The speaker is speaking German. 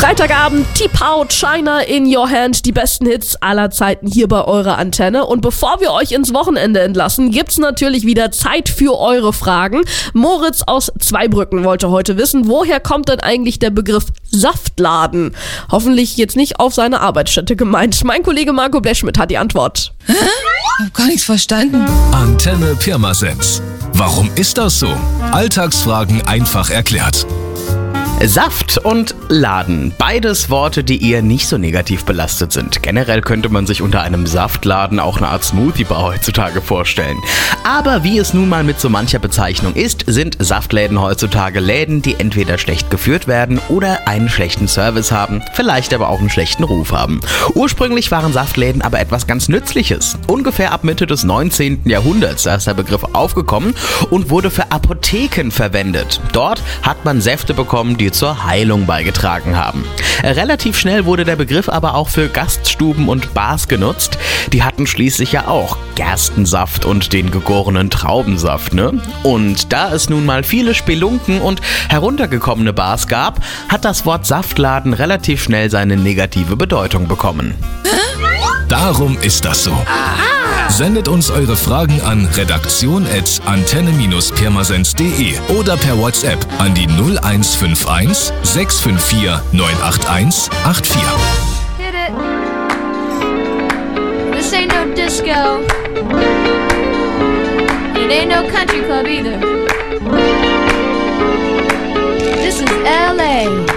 Freitagabend, T-Pow, China in your hand, die besten Hits aller Zeiten hier bei eurer Antenne. Und bevor wir euch ins Wochenende entlassen, gibt's natürlich wieder Zeit für eure Fragen. Moritz aus Zweibrücken wollte heute wissen, woher kommt denn eigentlich der Begriff Saftladen? Hoffentlich jetzt nicht auf seine Arbeitsstätte gemeint. Mein Kollege Marco Bleschmidt hat die Antwort. Hä? Ich hab gar nichts verstanden. Antenne Pirmasens. Warum ist das so? Alltagsfragen einfach erklärt. Saft und Laden, beides Worte, die eher nicht so negativ belastet sind. Generell könnte man sich unter einem Saftladen auch eine Art Smoothie-Bar heutzutage vorstellen. Aber wie es nun mal mit so mancher Bezeichnung ist, sind Saftläden heutzutage Läden, die entweder schlecht geführt werden oder einen schlechten Service haben, vielleicht aber auch einen schlechten Ruf haben. Ursprünglich waren Saftläden aber etwas ganz Nützliches. Ungefähr ab Mitte des 19. Jahrhunderts ist der Begriff aufgekommen und wurde für Apotheken verwendet. Dort hat man Säfte bekommen, die zur Heilung beigetragen haben. Relativ schnell wurde der Begriff aber auch für Gaststuben und Bars genutzt. Die hatten schließlich ja auch Gerstensaft und den gegorenen Traubensaft, ne? Und da es nun mal viele Spelunken und heruntergekommene Bars gab, hat das Wort Saftladen relativ schnell seine negative Bedeutung bekommen. Darum ist das so. Sendet uns eure Fragen an redaktion@antenne-pirmasens.de oder per WhatsApp an die 0151 654 981 84. Hit it. This ain't no disco. It ain't no country club either. This is LA.